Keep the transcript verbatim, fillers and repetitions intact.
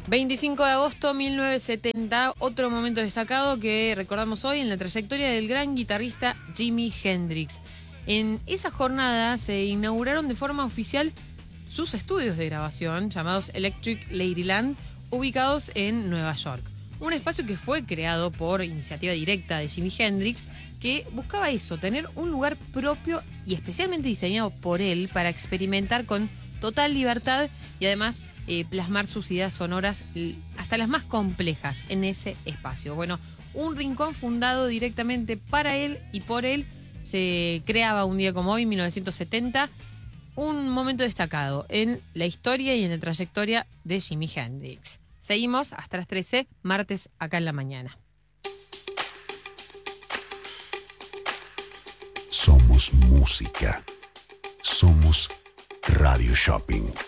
veinticinco de agosto de mil novecientos setenta, otro momento destacado que recordamos hoy en la trayectoria del gran guitarrista Jimi Hendrix. En esa jornada se inauguraron de forma oficial sus estudios de grabación llamados Electric Ladyland, ubicados en Nueva York. Un espacio que fue creado por iniciativa directa de Jimi Hendrix, que buscaba eso, tener un lugar propio y especialmente diseñado por él para experimentar con total libertad y además eh, plasmar sus ideas sonoras hasta las más complejas en ese espacio. Bueno, un rincón fundado directamente para él y por él se creaba un día como hoy, mil novecientos setenta, un momento destacado en la historia y en la trayectoria de Jimi Hendrix. Seguimos hasta las trece, martes acá en la mañana. Somos música. Somos Radio Shopping.